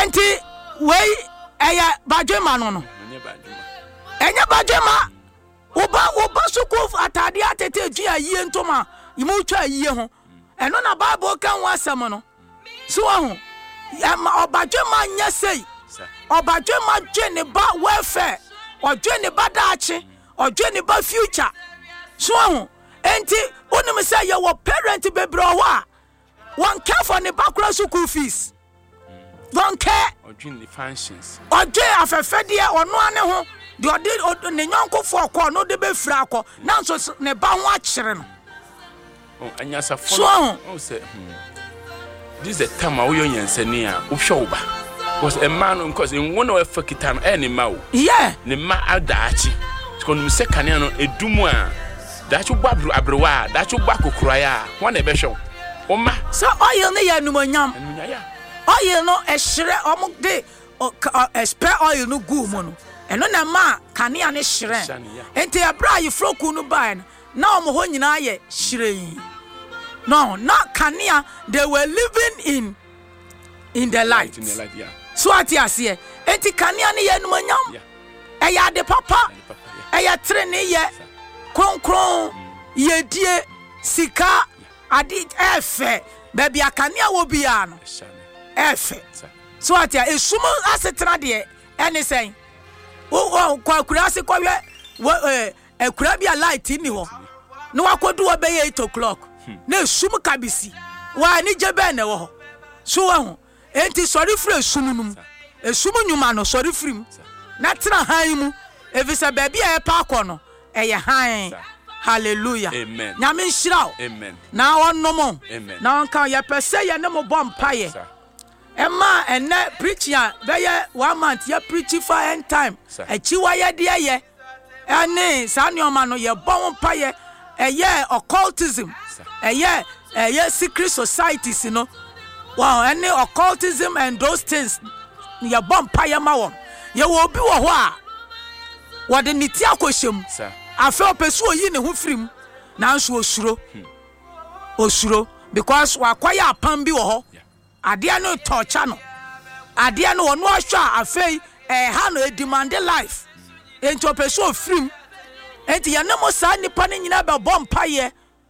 enti wei eya badwema no enya badwema oba sukuf atade atete adua yie ntoma yimu twa yie ho eno na Bible kan wasem no so ho obadwema nya sei obadwema dwe ne ba welfare odwe ne ba daache odwe ne ba future so ho enti onim say your parent bebre ho a one care for ne background school fees don't care odwe the functions odwe afefede ono ane ho de ode ne nyonkofo ko no de be fira akọ na nso ne ba ho akere no anyasa fo say this is the time we are yansani a wo hwe wo ba because a man because in one of fakita no any ma wo yeah ne ma adaachi because no se kane no edumu a daachi gba abrewa daachi gba kokura ya won e be hwe wo ma so oil ne ya numonyam oil no ehire omo de spare oil no gu mu no eno na ma kane ya ne hire enti abra yi froku no ba na omo ho nyina ye hire. No, not Kania. They were living in the light. Yeah. So what you see? Enti Kania ni ye numanyam. Eya de papa. Eya trene ye. Kron ye die sika adi efe. Baby Kania wo bia no. Efe. So what you esumu asetra de anything. Wo kwakura se kwawe ekura bia light ni ho. No akodu obeye 8 o'clock. Na sum kabisi wa ni jebe na wo so ho enti sori frɛ sum num esum nyuma no sori frim na tra han mu evisa baabi a pa akɔ no ɛyɛ han hallelujah amen nyame nhyira amen na onnom amen na onka ye pese ye ne mo bɔ mpaye Emma ene preaching a be 1 month ye preach for end time achi wa ye de ye ene sa nneoma no ye bɔ mpaye eye occultism eye secret societies no wow any occultism and those things ye bɔ mpaye ma won ye wo bi wo ho a wode niti akohyem afa opesu oyi ne ho firim na nso osuro because wakwaya apam bi wo ho ade no torture no ade no ono ahwa afei ha no demand life enti opesu ofirim enti ya nemo sa nipa ne nyina be bɔ mpaye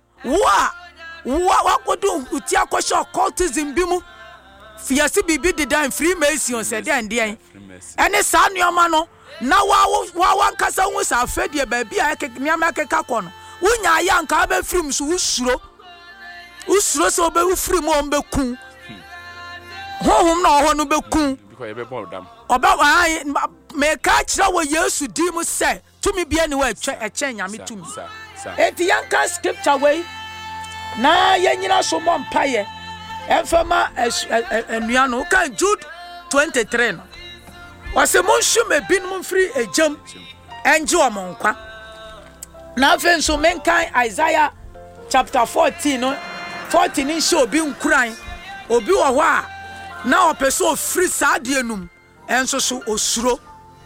wa kodu uti akɔhye occultism bi mu fiase bibi dedan freemason said and dey ene sa nneoma no na wa nkasa hu sa afedie ba bia ekemiama keka kɔ no wunya ya nka ba firim so usuro so be firim o mbe kun honhom na ho no be kun because e be bɔ dam oba me ka kira wo Yesu di mu se tumi bia ne wa eche nyame tumi enti yanka scripture way na yenyina so mo mpaye emfama enua no kan Jude 23 no wase mo hweme binum free ejam enje o mo nkwa na afen so menkan Isaiah chapter 14 no 14 in show obi nkuran obi wo ho a na opeso free saade enum enso so osuro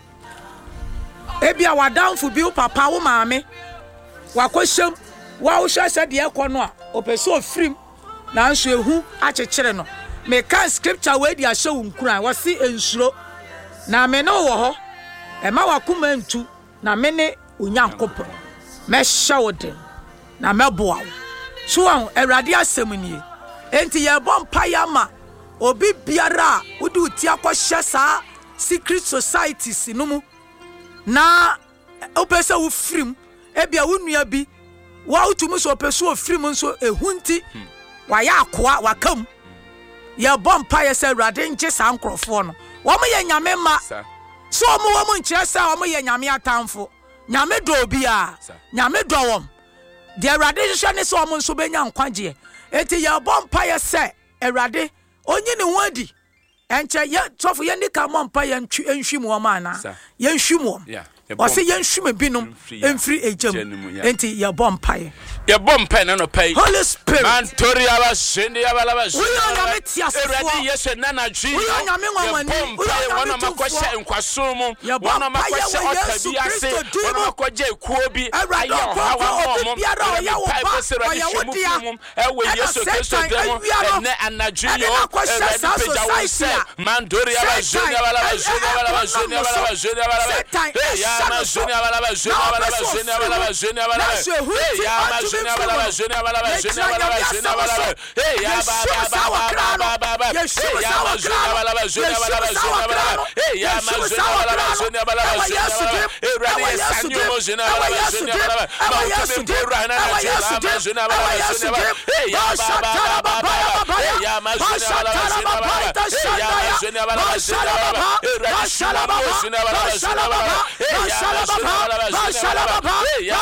ebia wadanfo bi papa wo maame wakohyem wa wo hwese de ekɔ no a opeso firim na nso ehu akyekyere no me kan scripture we di ahye wo nkuran wasi ensuro na me no wo ho e ma wakoma ntu na me ne onyankopɔ me hye wo den na meboa wo so an awurade asɛm nie enti ye bɔ mpaya ma obi biara wodi uti akɔhye saa secret societies no mu na opesa wo firim ebia wo nua bi wa utumu so opesa wo firim nso ehunti wa ya akoa wakam ye bompa ye se awurade nche sa nkrofo no wo mo ye nyame ma so wo mo nche sa wo mo ye nyame atamfo nyame do obi a nyame do wom de awurade hye ne so wo mo nso benya nkwagye eti ye bompa ye se awurade onye ne ho adi enche ye sofo ye nika mompa ye nhwim wo ma na ye nhwim wo ɔsɛ yɛnhweme binom ɛmfiri agya mu enti yɛbɔ mpaeɛ na no pay Holy Spirit Mantori aba shende aba laba woyɛ onyame tiasefoɔ Eradi yesɛ nana dwi woyɛ onyame nwanwani woyɛ onyame tumfoɔ nkwaso mu ɔta ɔtabi ase wɔn makɔgye kuo bi ayɛ ɔhawa mo ɔyɛ wo ba ɔyɛ wo dia ɛwɔ Yesu Kristo dɛm ɛnɛ anadwi yo Eradi pagya wo sɛ Mantori aba shende aba laba shende aba laba shende aba laba shende aba laba ya ma shende aba laba shende aba laba shende aba laba shende aba laba ya ma shende aba laba shende aba laba shende aba laba shende aba laba ya ba ya ma shende aba laba shende aba laba shende aba laba ya ma shende aba laba shende aba laba shende aba laba Eradi yesanyo mo shende aba laba shende aba laba ma utebe mbora na na jela ma shende aba laba shende aba ya ba ya ma shende aba laba shende aba laba ya ma shende aba laba shende aba laba Eradi shende aba laba shende aba laba shende aba laba ya ma shende aba laba shende aba laba ya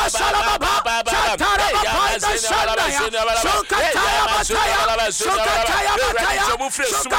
ba